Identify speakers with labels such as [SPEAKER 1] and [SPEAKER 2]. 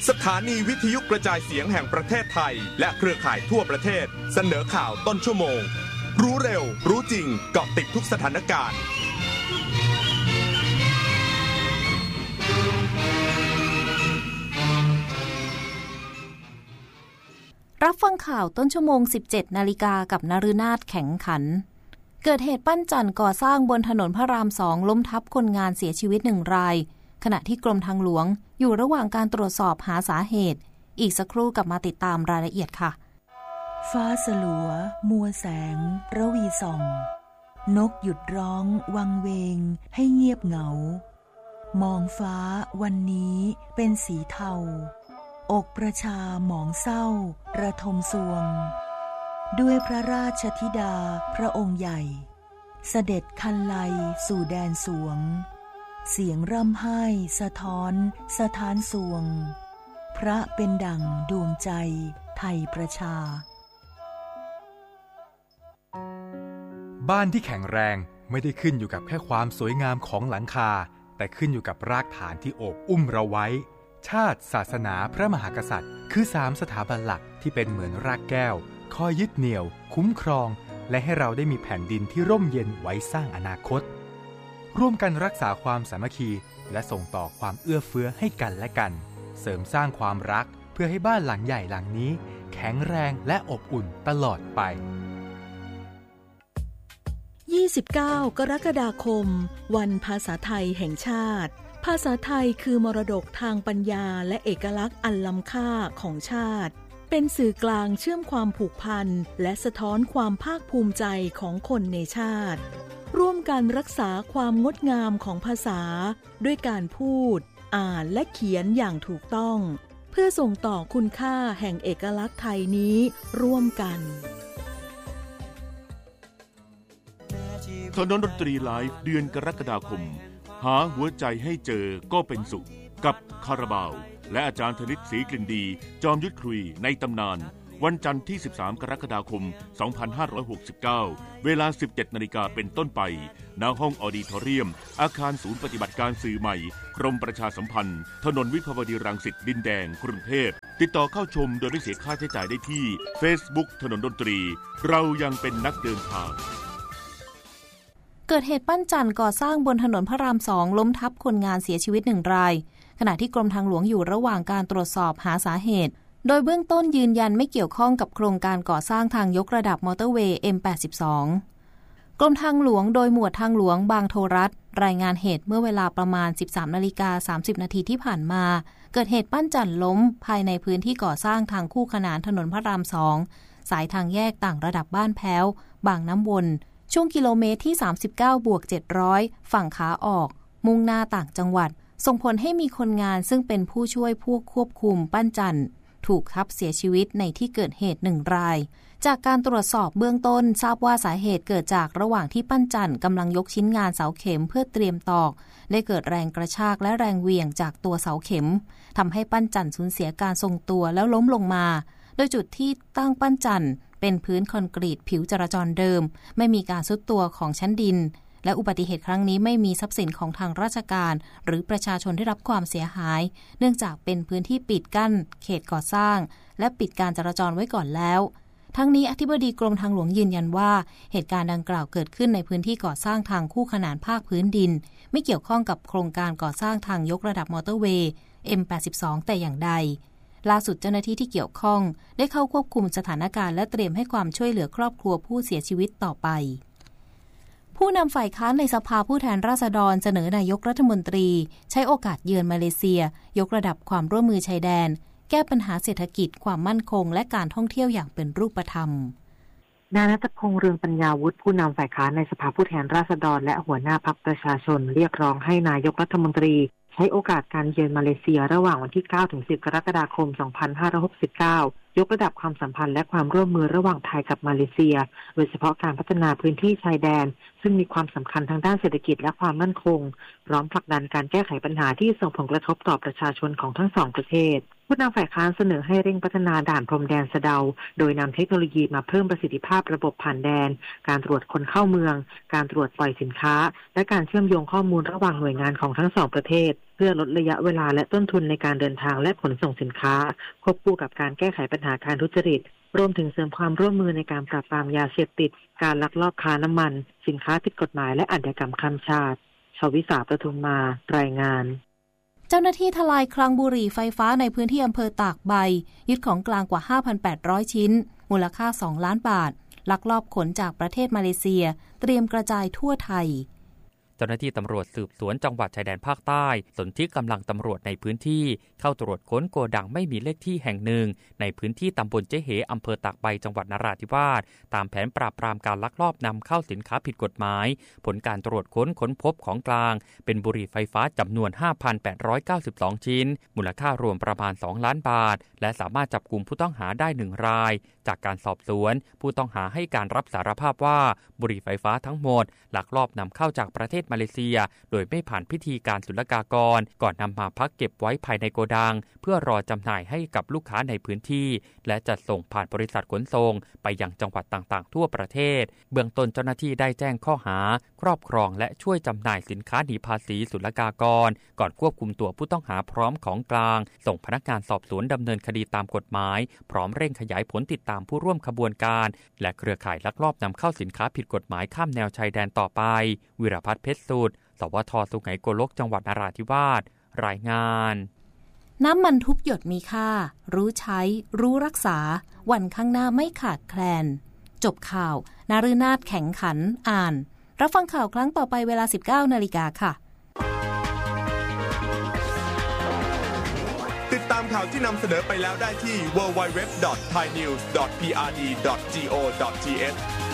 [SPEAKER 1] สถานีวิทยุกระจายเสียงแห่งประเทศไทยและเครือข่ายทั่วประเทศเสนอข่าวต้นชั่วโมงรู้เร็วรู้จริงเกาะติดทุกสถานการณ์
[SPEAKER 2] รับฟังข่าวต้นชั่วโมง 17 นาฬิกากับนฤนาถแข็งขันเกิดเหตุปั้นจั่นก่อสร้างบนถนนพระราม 2 ล้มทับคนงานเสียชีวิต1 รายขณะที่กรมทางหลวงอยู่ระหว่างการตรวจสอบหาสาเหตุอีกสักครู่กลับมาติดตามรายละเอียดค่ะ
[SPEAKER 3] ฟ้าสลัวมัวแสงระวีส่องนกหยุดร้องวังเวงให้เงียบเหงามองฟ้าวันนี้เป็นสีเทาอกประชาหมองเศร้าระทมสวงด้วยพระราชธิดาพระองค์ใหญ่เสด็จคันไลสู่แดนสวงเสียงร่ำไห้สะท้อนสถานสวงพระเป็นดั่งดวงใจไทยประชา
[SPEAKER 4] บ้านที่แข็งแรงไม่ได้ขึ้นอยู่กับแค่ความสวยงามของหลังคาแต่ขึ้นอยู่กับรากฐานที่โอบอุ้มเราไว้ชาติศาสนาพระมหากษัตริย์คือ3 สถาบันหลักที่เป็นเหมือนรากแก้วคอยยึดเหนี่ยวคุ้มครองและให้เราได้มีแผ่นดินที่ร่มเย็นไว้สร้างอนาคตร่วมกันรักษาความสามัคคีและส่งต่อความเอื้อเฟื้อให้กันและกันเสริมสร้างความรักเพื่อให้บ้านหลังใหญ่หลังนี้แข็งแรงและอบอุ่นตลอดไป
[SPEAKER 3] 29 กรกฎาคมวันภาษาไทยแห่งชาติภาษาไทยคือมรดกทางปัญญาและเอกลักษณ์อันล้ำค่าของชาติเป็นสื่อกลางเชื่อมความผูกพันและสะท้อนความภาคภูมิใจของคนในชาติร่วมกันรักษาความงดงามของภาษาด้วยการพูดอ่านและเขียนอย่างถูกต้องเพื่อส่งต่อคุณค่าแห่งเอกลักษณ์ไทยนี้ร่วมกัน
[SPEAKER 5] ถนนดนตรีไลฟ์เดือนกรกฎาคมหาหัวใจให้เจอก็เป็นสุขกับคาราบาวและอาจารย์ธนิตศรีกลิ่นดีจอมยุทธคุยในตำนานวันจันทร์ที่13 กรกฎาคม 2569 เวลา 17 นาฬิกาเป็นต้นไปณห้องออดิทอเรียมอาคารศูนย์ปฏิบัติการสื่อใหม่กรมประชาสัมพันธ์ถนนวิภาวดีรังสิตดินแดงกรุงเทพติดต่อเข้าชมโดยไม่เสียค่าใช้จ่ายได้ที่ Facebook ถนนดนตรีเรายังเป็นนักเดินทาง
[SPEAKER 2] เกิดเหตุปั้นจั่นก่อสร้างบนถนนพระราม 2 ล้มทับคนงานเสียชีวิต1 รายขณะที่กรมทางหลวงอยู่ระหว่างการตรวจสอบหาสาเหตุโดยเบื้องต้นยืนยันไม่เกี่ยวข้องกับโครงการก่อสร้างทางยกระดับมอเตอร์เวย์ M82 กรมทางหลวงโดยหมวดทางหลวงบางโทรัฐรายงานเหตุเมื่อเวลาประมาณ 13:30 นาทีที่ผ่านมาเกิดเหตุปั้นจั่นล้มภายในพื้นที่ก่อสร้างทางคู่ขนานถนนพระราม 2 สายทางแยกต่างระดับบ้านแพ้วบางน้ำวนช่วงกิโลเมตรที่ 39+700 ฝั่งขาออกมุ่งหน้าต่างจังหวัดส่งผลให้มีคนงานซึ่งเป็นผู้ช่วยผู้ควบคุมปั้นจั่นถูกทับเสียชีวิตในที่เกิดเหตุ1 รายจากการตรวจสอบเบื้องต้นทราบว่าสาเหตุเกิดจากระหว่างที่ปั้นจั่นกำลังยกชิ้นงานเสาเข็มเพื่อเตรียมตอกได้เกิดแรงกระชากและแรงเหวี่ยงจากตัวเสาเข็มทำให้ปั้นจั่นสูญเสียการทรงตัวแล้วล้มลงมาโดยจุดที่ตั้งปั้นจั่นเป็นพื้นคอนกรีตผิวจราจรเดิมไม่มีการทรุดตัวของชั้นดินและอุบัติเหตุครั้งนี้ไม่มีทรัพย์สินของทางราชการหรือประชาชนได้รับความเสียหายเนื่องจากเป็นพื้นที่ปิดกั้นเขตก่อสร้างและปิดการจราจรไว้ก่อนแล้วทั้งนี้อธิบดีกรมทางหลวงยืนยันว่าเหตุการณ์ดังกล่าวเกิดขึ้นในพื้นที่ก่อสร้างทางคู่ขนานภาคพื้นดินไม่เกี่ยวข้องกับโครงการก่อสร้างทางยกระดับมอเตอร์เวย์ M82 แต่อย่างใดล่าสุดเจ้าหน้าที่ที่เกี่ยวข้องได้เข้าควบคุมสถานการณ์และเตรียมให้ความช่วยเหลือครอบครัวผู้เสียชีวิตต่อไปผู้นำฝ่ายค้านในสภาผู้แทนราษฎรเสนอนายกรัฐมนตรีใช้โอกาสเยือนมาเลเซียยกระดับความร่วมมือชายแดนแก้ปัญหาเศรษฐกิจความมั่นคงและการท่องเที่ยวอย่างเป็นรูปธรรม
[SPEAKER 6] นายณัฐพงษ์ เรืองปัญญาวุฒิผู้นำฝ่ายค้านในสภาผู้แทนราษฎรและหัวหน้าพรรคประชาชนเรียกร้องให้นายกรัฐมนตรีใช้โอกาสการเยือนมาเลเซียระหว่างวันที่ 9-10 กรกฎาคม 2569 ยกระดับความสัมพันธ์และความร่วมมือระหว่างไทยกับมาเลเซียโดยเฉพาะการพัฒนาพื้นที่ชายแดนซึ่งมีความสำคัญทางด้านเศรษฐกิจและความมั่นคงพร้อมผลักดันการแก้ไขปัญหาที่ส่งผลกระทบต่อประชาชนของทั้งสองประเทศผู้นำฝ่ายค้านเสนอให้เร่งพัฒนาด่านพรมแดนสะเดาโดยนำเทคโนโลยีมาเพิ่มประสิทธิภาพระบบผ่านแดนการตรวจคนเข้าเมืองการตรวจปล่อยสินค้าและการเชื่อมโยงข้อมูลระหว่างหน่วยงานของทั้งสองประเทศเพื่อลดระยะเวลาและต้นทุนในการเดินทางและขนส่งสินค้าควบคู่กับการแก้ไขปัญหาการทุจริตรวมถึงเสริมความร่วมมือในการปราบปรามยาเสพติดการลักลอบค้าน้ำมันสินค้าผิดกฎหมายและอาชญากรรมข้ามชาติชวิสาประทุมมารายงาน
[SPEAKER 2] เจ้าหน้าที่ทลายคลังบุหรี่ไฟฟ้าในพื้นที่อำเภอตากใบยึดของกลางกว่า 5,800 ชิ้นมูลค่า2 ล้านบาทลักลอบขนจากประเทศมาเลเซียเตรียมกระจายทั่วไทย
[SPEAKER 7] เจ้าหน้าที่ตำรวจสืบสวนจังหวัดชายแดนภาคใต้สนธิกำลังตำรวจในพื้นที่เข้าตรวจค้นโกดังไม่มีเลขที่แห่งหนึ่งในพื้นที่ตำบลเจ๊เหอำเภอตากใบจังหวัดนราธิวาสตามแผนปราบปรามการลักลอบนำเข้าสินค้าผิดกฎหมายผลการตรวจค้นพบของกลางเป็นบุหรี่ไฟฟ้าจำนวน 5,892 ชิ้นมูลค่ารวมประมาณ2 ล้านบาทและสามารถจับกุมผู้ต้องหาได้1 รายจากการสอบสวนผู้ต้องหาให้การรับสารภาพว่าบุหรี่ไฟฟ้าทั้งหมดลักลอบนำเข้าจากประเทศมาเลเซียโดยไม่ผ่านพิธีการศุลกากรก่อนนำมาพักเก็บไว้ภายในโกดังเพื่อรอจำหน่ายให้กับลูกค้าในพื้นที่และจัดส่งผ่านบริษัทขนส่งไปยังจังหวัดต่างๆทั่วประเทศเบื้องต้นเจ้าหน้าที่ได้แจ้งข้อหาครอบครองและช่วยจำหน่ายสินค้าหนีภาษีศุลกากรก่อนควบคุมตัวผู้ต้องหาพร้อมของกลางส่งพนักงานสอบสวนดำเนินคดีตามกฎหมายพร้อมเร่งขยายผลติดตามผู้ร่วมขบวนการและเครือข่ายลักลอบนำเข้าสินค้าผิดกฎหมายข้ามแนวชายแดนต่อไปวิรพัฒน์เพชรสูตรสวท.สุไหงโกลกจังหวัดนราธิวาสรายงาน
[SPEAKER 2] น้ำมันทุกหยดมีค่ารู้ใช้รู้รักษาวันข้างหน้าไม่ขาดแคลนจบข่าวนาฤนาถแข็งขันอ่านรับฟังข่าวครั้งต่อไปเวลา 19 นาฬิกาค่ะ
[SPEAKER 1] ติดตามข่าวที่นำเสนอไปแล้วได้ที่ www.thainews.prd.go.th